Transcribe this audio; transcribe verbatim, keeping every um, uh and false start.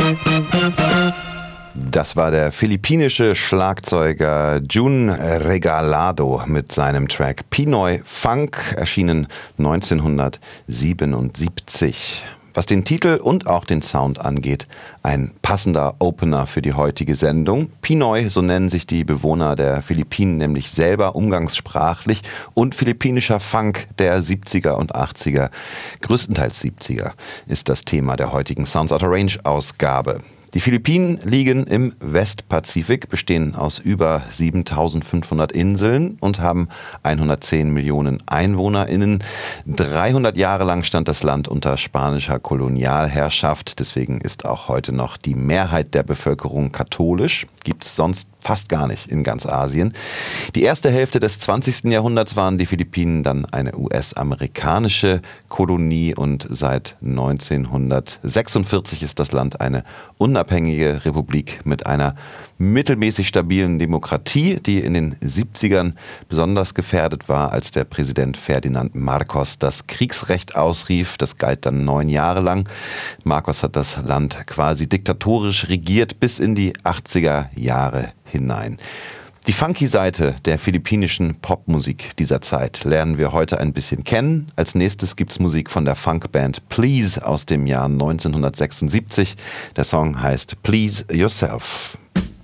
Das war der philippinische Schlagzeuger Jun Regalado mit seinem Track Pinoy Funk, erschienen neunzehnhundertsiebenundsiebzig. Was den Titel und auch den Sound angeht, ein passender Opener für die heutige Sendung. Pinoy, so nennen sich die Bewohner der Philippinen nämlich selber umgangssprachlich, und philippinischer Funk der siebziger und achtziger, größtenteils siebziger, ist das Thema der heutigen Sounds Out of Range Ausgabe. Die Philippinen liegen im Westpazifik, bestehen aus über siebentausendfünfhundert Inseln und haben hundertzehn Millionen EinwohnerInnen. dreihundert Jahre lang stand das Land unter spanischer Kolonialherrschaft. Deswegen ist auch heute noch die Mehrheit der Bevölkerung katholisch. Gibt es sonst fast gar nicht in ganz Asien. Die erste Hälfte des zwanzigsten Jahrhunderts waren die Philippinen dann eine U S-amerikanische Kolonie und seit neunzehnhundertsechsundvierzig ist das Land eine unabhängige Republik mit einer mittelmäßig stabilen Demokratie, die in den siebzigern besonders gefährdet war, als der Präsident Ferdinand Marcos das Kriegsrecht ausrief. Das galt dann neun Jahre lang. Marcos hat das Land quasi diktatorisch regiert bis in die achtziger Jahre hinein. Die funky Seite der philippinischen Popmusik dieser Zeit lernen wir heute ein bisschen kennen. Als nächstes gibt's Musik von der Funkband Please aus dem Jahr neunzehnhundertsechsundsiebzig. Der Song heißt Please Yourself.